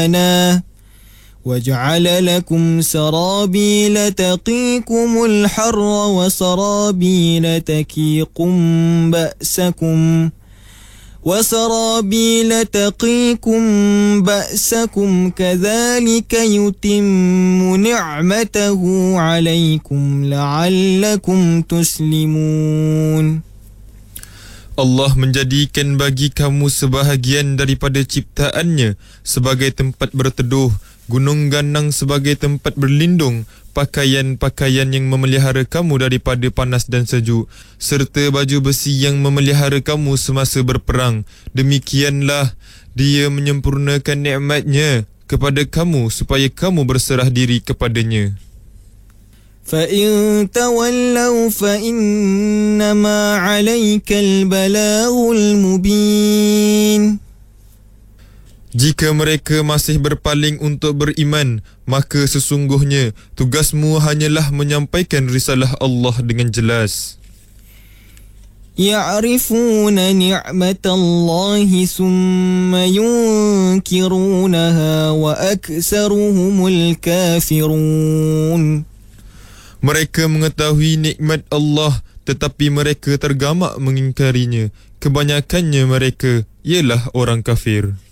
وجعل لكم سرابيل تقيكم الحر وسرابيل تقيكم بأسكم كذلك يتم نعمته عليكم لعلكم تسلمون. Allah menjadikan bagi kamu sebahagian daripada ciptaannya sebagai tempat berteduh, gunung ganang sebagai tempat berlindung, pakaian-pakaian yang memelihara kamu daripada panas dan sejuk, serta baju besi yang memelihara kamu semasa berperang. Demikianlah Dia menyempurnakan nikmatnya kepada kamu supaya kamu berserah diri kepadanya. فَإِن تَوَلَّوْا فَإِنَّمَا عَلَيْكَ الْبَلَاغُ الْمُبِينُ. Jika mereka masih berpaling untuk beriman, maka sesungguhnya tugasmu hanyalah menyampaikan risalah Allah dengan jelas. يَعْرِفُونَ نِعْمَةَ اللَّهِ ثُمَّ يُنْكِرُونَهَا وَأَكْثَرُهُمُ الْكَافِرُونَ. Mereka mengetahui nikmat Allah tetapi mereka tergamak mengingkarinya. Kebanyakannya mereka ialah orang kafir.